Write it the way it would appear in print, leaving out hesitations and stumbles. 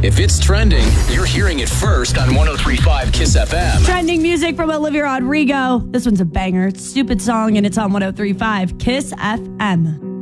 If it's trending, you're hearing it first on 103.5 Kiss FM. Trending music from Olivia Rodrigo. This one's a banger. It's a stupid song, and it's on 103.5 Kiss FM.